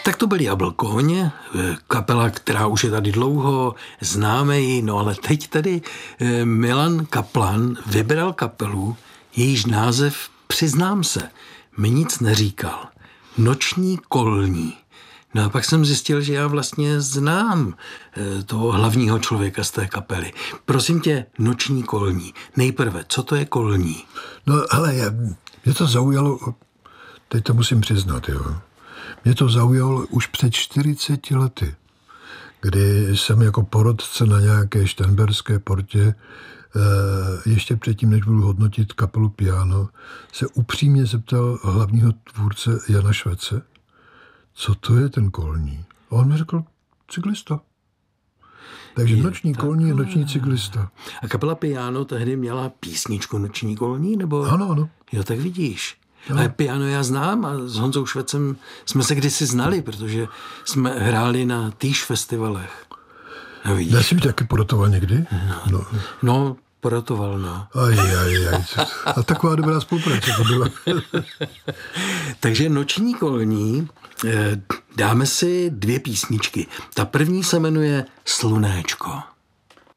Tak to byl Jablkoň, kapela, která už je tady dlouho, známe ji, no ale teď tady Milan Kaplan vybral kapelu, jejíž název, přiznám se, mi nic neříkal. Noční kolní. No a pak jsem zjistil, že já vlastně znám toho hlavního člověka z té kapely. Prosím tě, Noční kolní. Nejprve, co to je kolní? No ale mě to zaujalo, teď to musím přiznat, jo. Mě to zaujalo už před 40 lety, kdy jsem jako porotce na nějaké Šternberské portě, ještě předtím, než budu hodnotit kapelu Piano, se upřímně zeptal hlavního tvůrce Jana Švece, co to je ten kolní. A on mi řekl, cyklista. Takže Noční kolní je noční cyklista. A kapela Piano tehdy měla písničku Noční kolní, nebo? Ano. Jo, tak vidíš. No. Ale Piano já znám a s Honzou Švecem jsme se kdysi znali, protože jsme hráli na týž festivalech. No, já jsem taky porotoval někdy? No, porotoval, no. Aj. A taková dobrá spolupráce to byla. Takže Noční kolní, dáme si 2 písničky. Ta první se jmenuje Slunéčko.